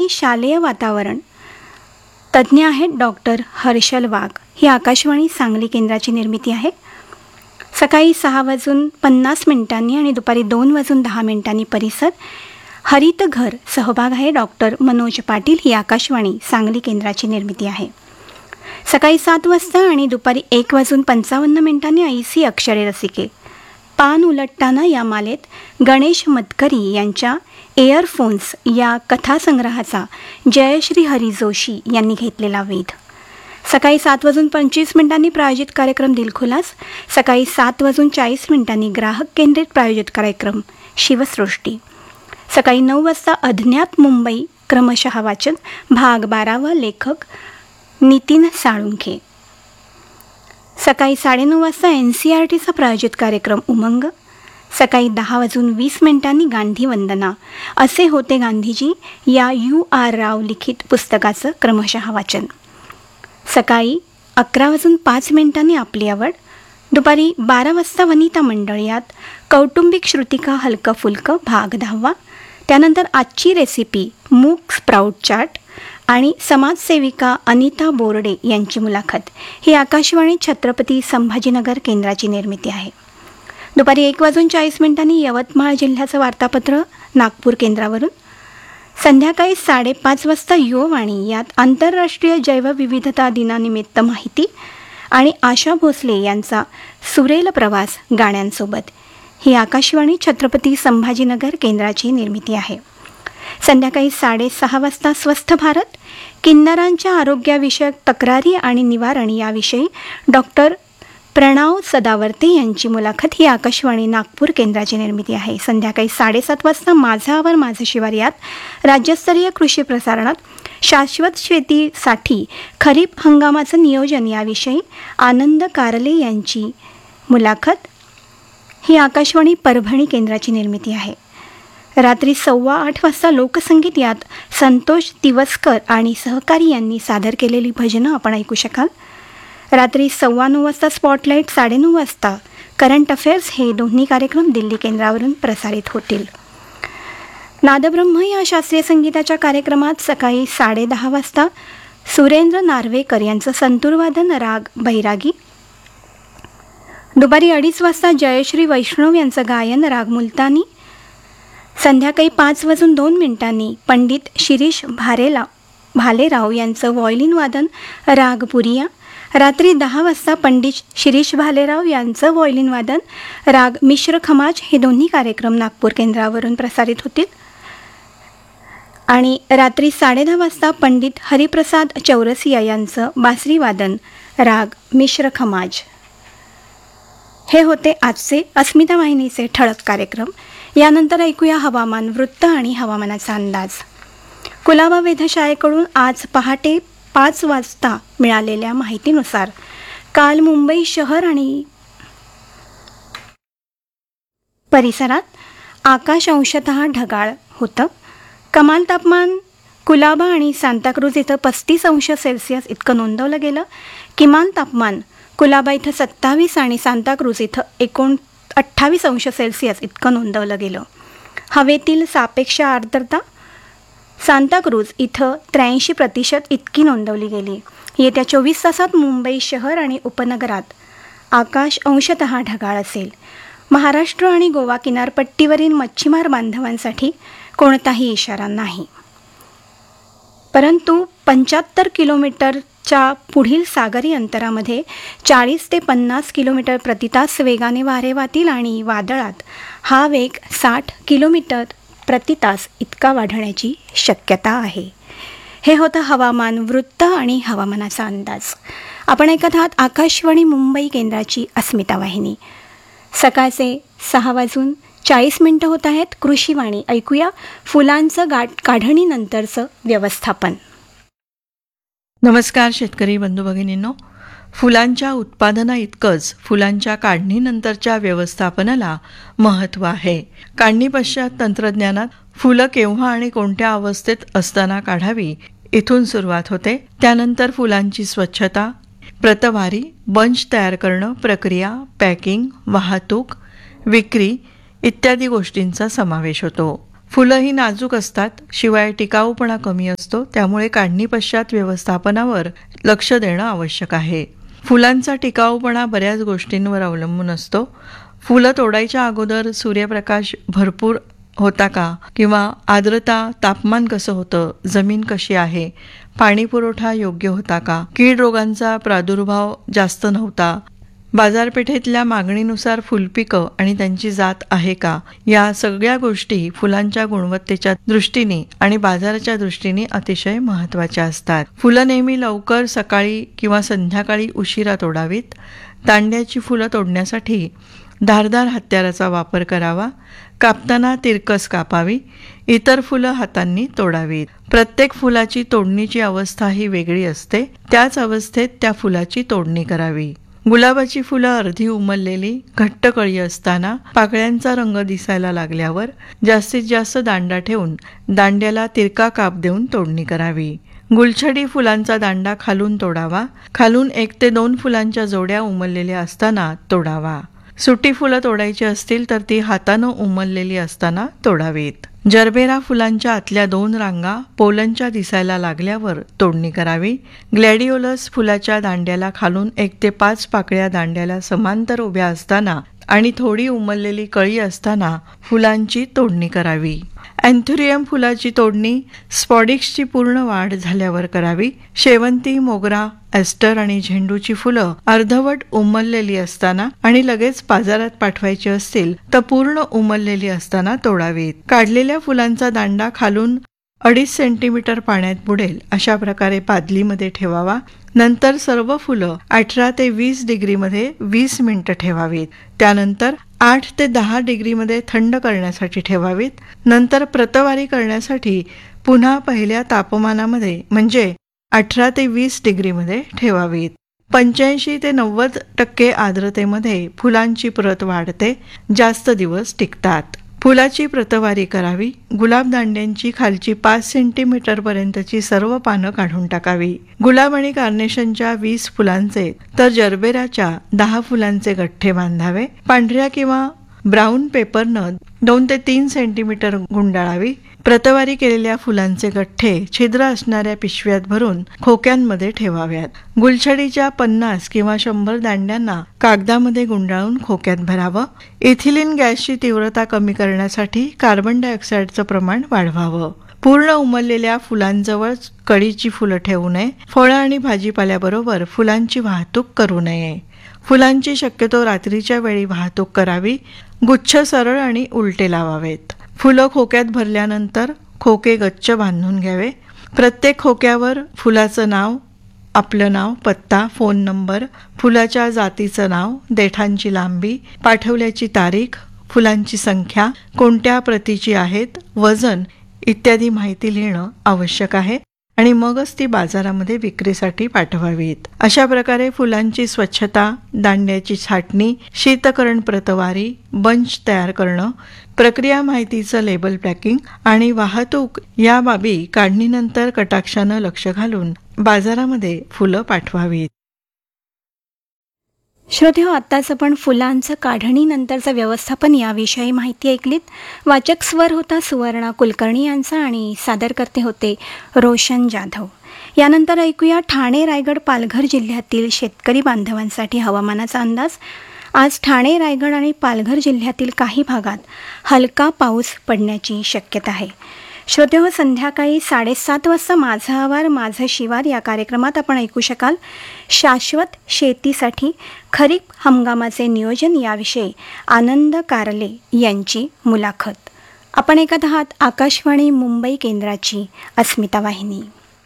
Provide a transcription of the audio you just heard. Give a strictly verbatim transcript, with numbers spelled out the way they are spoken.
आणि शालेय वातावरण तज्ज्ञ आहेत डॉक्टर हर्षल वाघ. ही आकाशवाणी सांगली केंद्राची निर्मिती आहे. सकाळी सहा वाजून पन्नास मिनिटांनी आणि दुपारी दोन वाजून दहा मिनिटांनी परिसर. हरित घर सहभाग आहे डॉक्टर मनोज पाटील. ही आकाशवाणी सांगली केंद्राची निर्मिती आहे. सकाळी सात वाजता आणि दुपारी एक वाजून पंचावन्न मिनिटांनी ऐसी अक्षरे रसिके. पान उलटताना या मालेत गणेश मतकरी यांच्या एअरफोन्स या कथासंग्रहाचा जयश्री हरी जोशी यांनी घेतलेला वेध. सकाळी सात वाजून पंचवीस मिनिटांनी प्रायोजित कार्यक्रम दिलखुलास. सकाळी सात वाजून चाळीस मिनिटांनी ग्राहक केंद्रित प्रायोजित कार्यक्रम शिवसृष्टी. सकाळी नऊ वाजता अज्ञात मुंबई क्रमशः वाचन भाग बारावा. लेखक नितीन साळुंखे. सकाळी साडेनऊ वाजता एन सी आर टीचा प्रायोजित कार्यक्रम उमंग. सकाळी दहा वाजून वीस मिनिटांनी गांधी वंदना असे होते गांधीजी या यू आर राव लिखित पुस्तकाचं क्रमशः वाचन. सकाळी अकरा वाजून पाच मिनिटांनी आपली आवड. दुपारी बारा वाजता वनिता मंडळ यात कौटुंबिक श्रुतिका हलकं फुलकं भाग दहावा. त्यानंतर आजची रेसिपी मूग स्प्राऊट चाट आणि समाजसेविका अनिता बोर्डे यांची मुलाखत. ही आकाशवाणी छत्रपती संभाजीनगर केंद्राची निर्मिती आहे. दुपारी एक वाजून चाळीस मिनिटांनी यवतमाळ जिल्ह्याचं वार्तापत्र नागपूर केंद्रावरून. संध्याकाळी साडेपाच वाजता युववाणी यात आंतरराष्ट्रीय जैवविविधता दिनानिमित्त माहिती आणि आशा भोसले यांचा सुरेल प्रवास गाण्यांसोबत. ही आकाशवाणी छत्रपती संभाजीनगर केंद्राची निर्मिती आहे. संध्याकाळी साडेसहा वाजता स्वस्थ भारत किन्नरांच्या आरोग्याविषयक तक्रारी आणि निवारण याविषयी डॉक्टर प्रणव सदावर्ते यांची मुलाखत. ही आकाशवाणी नागपूर केंद्राची निर्मिती आहे. संध्याकाळी साडेसात वाजता माझा आवर माझं शिवार यात राज्यस्तरीय कृषी प्रसारणात शाश्वत शेतीसाठी खरीप हंगामाचं नियोजन याविषयी आनंद कारले यांची मुलाखत. ही आकाशवाणी परभणी केंद्राची निर्मिती आहे. रात्री सव्वा आठ वाजता लोकसंगीत यात संतोष तिवस्कर आणि सहकारी यांनी सादर केलेली भजनं आपण ऐकू शकाल. रात्री सव्वा नऊ वाजता स्पॉटलाईट, साडेनऊ वाजता करंट अफेअर्स हे दोन्ही कार्यक्रम दिल्ली केंद्रावरून प्रसारित होतील. नादब्रह्म या शास्त्रीय संगीताच्या कार्यक्रमात सकाळी साडेदहा वाजता सुरेंद्र नार्वेकर यांचं संतूरवादन राग बैरागी. दुपारी अडीच वाजता जयश्री वैष्णव यांचं गायन राग मुलतानी. संध्याकाळी पाच वाजून दोन मिनिटांनी पंडित शिरीष भारेला भालेराव यांचं व्हायोलिन वादन राग पुरिया. रात्री दहा वाजता पंडित शिरीष भालेराव यांचं व्हायोलिन वादन राग मिश्र खमाज हे दोन्ही कार्यक्रम नागपूर केंद्रावरून प्रसारित होतील. आणि रात्री साडेदहा वाजता पंडित हरिप्रसाद चौरसिया यांचं बासरी वादन राग मिश्र खमाज. हे होते आजचे अस्मिता वाहिनीचे ठळक कार्यक्रम. यानंतर ऐकूया हवामान वृत्त आणि हवामानाचा अंदाज. कुलाबा वेधशाळेकडून आज पहाटे पाच वाजता मिळालेल्या माहितीनुसार काल मुंबई शहर आणि परिसरात आकाश अंशतः ढगाळ होतं. कमाल तापमान कुलाबा आणि सांताक्रूज इथं पस्तीस अंश सेल्सिअस इतकं नोंदवलं गेलं. किमान तापमान कुलाबा इथं सत्तावीस आणि सांताक्रूज इथं एकोण अठ्ठावीस अंश सेल्सिअस इतकं नोंदवलं गेलं. हवेतील सापेक्ष आर्द्रता सांताक्रूज इथं त्र्याऐंशी प्रतिशत इतकी नोंदवली गेली. येत्या चोवीस तासात मुंबई शहर आणि उपनगरात आकाश अंशतः ढगाळ असेल. महाराष्ट्र आणि गोवा किनारपट्टीवरील मच्छीमार बांधवांसाठी कोणताही इशारा नाही. परंतु पंच्याहत्तर किलोमीटरच्या पुढील सागरी अंतरामध्ये चाळीस ते पन्नास किलोमीटर प्रतितास वेगाने वारे वाहतील आणि वादळात हा वेग साठ किलोमीटर प्रतितास इतका वाढण्याची शक्यता आहे. हे होतं हवामान वृत्त आणि हवामानाचा अंदाज. आपण ऐकत आहात आकाशवाणी मुंबई केंद्राची अस्मिता वाहिनी. सकाळचे सहा वाजून चाळीस मिनिटं होत आहेत. कृषीवाणी ऐकूया फुलांचं गाठ काढणीनंतरचं व्यवस्थापन. नमस्कार शेतकरी बंधू भगिनींनो. फुलांच्या उत्पादना इतकंच फुलांच्या काढणीनंतरच्या व्यवस्थापनाला महत्त्व आहे. काढणी पश्चात तंत्रज्ञानात फुलं केव्हा आणि कोणत्या अवस्थेत असताना काढावी इथून सुरुवात होते. त्यानंतर फुलांची स्वच्छता, प्रतवारी, बंच तयार करणं, प्रक्रिया, पॅकिंग, वाहतूक, विक्री इत्यादी गोष्टींचा समावेश होतो. फुलं ही नाजूक असतात, शिवाय टिकाऊपणा कमी असतो, त्यामुळे काढणी पश्चात व्यवस्थापनावर लक्ष देणं आवश्यक आहे. फुलांचा टिकाऊपणा बऱ्याच गोष्टींवर अवलंबून असतो. फुलं तोडायच्या अगोदर सूर्यप्रकाश भरपूर होता का, किंवा आर्द्रता, तापमान कसं होतं, जमीन कशी आहे, पाणी पुरवठा योग्य होता का, कीड रोगांचा प्रादुर्भाव जास्त नव्हता, बाजारपेठेतल्या मागणीनुसार फुलपिकं आणि त्यांची जात आहे का, या सगळ्या गोष्टी फुलांच्या गुणवत्तेच्या दृष्टीने आणि बाजाराच्या दृष्टीने अतिशय महत्त्वाच्या असतात. फुलं नेहमी लवकर सकाळी किंवा संध्याकाळी उशिरा तोडावीत. दांड्याची फुलं तोडण्यासाठी धारदार हत्याराचा वापर करावा. कापताना तिरकस कापावी. इतर फुलं हातांनी तोडावीत. प्रत्येक फुलाची तोडणीची अवस्था ही वेगळी असते. त्याच अवस्थेत त्या फुलाची तोडणी करावी. गुलाबाची फुलं अर्धी उमललेली घट्ट कळी असताना पाकळ्यांचा रंग दिसायला लागल्यावर जास्तीत जास्त दांडा ठेवून दांड्याला तिरका काप देऊन तोडणी करावी. गुलछडी फुलांचा दांडा खालून तोडावा. खालून एक ते दोन फुलांच्या जोड्या उमललेल्या असताना तोडावा. सुटी फुलं तोडायची असतील तर ती हातानं उमललेली असताना तोडावीत. जरबेरा फुलांच्या आतल्या दोन रांगा पोलंच्या दिसायला लागल्यावर तोडणी करावी. ग्लॅडिओलस फुलाच्या दांड्याला खालून एक ते पाच पाकळ्या दांड्याला समांतर उभ्या असताना आणि थोडी उमललेली कळी असताना फुलांची तोडणी करावी. अँथुरियम फुलाची तोडणी स्पॉडिक्सची पूर्ण वाढ झाल्यावर करावी. शेवंती, मोगरा, एस्टर आणि झेंडूची फुलं अर्धवट उमललेली असताना आणि लगेच बाजारात पाठवायची असतील तर पूर्ण उमललेली असताना तोडावीत. काढलेल्या फुलांचा दांडा खालून अडीच सेंटीमीटर पाण्यात बुडेल अशा प्रकारे पादलीमध्ये ठेवावा. नंतर सर्व फुलं अठरा ते वीस डिग्रीमध्ये वीस मिनिटं ठेवावीत. त्यानंतर आठ ते दहा डिग्रीमध्ये थंड करण्यासाठी ठेवावीत. नंतर प्रतवारी करण्यासाठी पुन्हा पहिल्या तापमानामध्ये म्हणजे अठरा ते वीस डिग्रीमध्ये ठेवावीत. पंच्याऐंशी ते नव्वद टक्के आर्द्रतेमध्ये फुलांची प्रत वाढते, जास्त दिवस टिकतात. फुलाची प्रतवारी करावी. गुलाब दांड्यांची खालची पाच सेंटीमीटर पर्यंतची सर्व पानं काढून टाकावी. गुलाब आणि कार्नेशनच्या वीस फुलांचे तर जरबेराच्या दहा फुलांचे गठ्ठे बांधावे. पांढऱ्या किंवा ब्राऊन पेपरनं दोन ते तीन सेंटीमीटर गुंडाळावी. प्रतवारी केलेल्या फुलांचे गठ्ठे छिद्र असणाऱ्या पिशव्यात भरून खोक्यांमध्ये ठेवाव्यात. गुलछडीच्या पन्नास किंवा शंभर दांड्यांना कागदामध्ये गुंडाळून खोक्यात भरावं. इथिलीन गॅसची तीव्रता कमी करण्यासाठी कार्बन डायऑक्साईडचं प्रमाण वाढवावं. पूर्ण उमललेल्या फुलांजवळ कळीची फुलं ठेवू नये. फळं आणि भाजीपाल्याबरोबर फुलांची वाहतूक करू नये. फुलांची शक्यतो रात्रीच्या वेळी वाहतूक करावी. गुच्छ सरळ आणि उलटे लावावेत. फुलं खोक्यात भरल्यानंतर खोके गच्च बांधून घ्यावे. प्रत्येक खोक्यावर फुलाचं नाव, आपलं नाव, पत्ता, फोन नंबर, फुलाच्या जातीचं नाव, देठांची लांबी, पाठवल्याची तारीख, फुलांची संख्या, कोणत्या प्रतीची आहेत, वजन इत्यादी माहिती लिहिणं आवश्यक आहे आणि मगच ती बाजारामध्ये विक्रीसाठी पाठवावीत. अशा प्रकारे फुलांची स्वच्छता, दांड्याची छाटणी, शीतकरण प्रतवारी, बंच तयार करणं, प्रक्रिया माहितीचं लेबल पॅकिंग आणि वाहतूक या बाबी काढणीनंतर कटाक्षानं लक्ष घालून बाजारामध्ये फुलं पाठवावीत. श्रोतेहो, आत्ताच आपण फुलांचं काढणीनंतरचं व्यवस्थापन याविषयी माहिती ऐकलीत. वाचक स्वर होता सुवर्णा कुलकर्णी यांचा आणि सादरकर्ते होते रोशन जाधव. यानंतर ऐकूया ठाणे, रायगड, पालघर जिल्ह्यातील शेतकरी बांधवांसाठी हवामानाचा अंदाज. आज ठाणे, रायगड आणि पालघर जिल्ह्यातील काही भागात हलका पाऊस पडण्याची शक्यता आहे. श्रोतेहो, संध्याकाळी साडेसात वाजता माझं आवार माझं शिवार या कार्यक्रमात आपण ऐकू शकाल शाश्वत शेतीसाठी खरीप हंगामाचे नियोजन याविषयी आनंद कारले यांची मुलाखत. आपण ऐकत आहात आकाशवाणी मुंबई केंद्राची अस्मिता वाहिनी.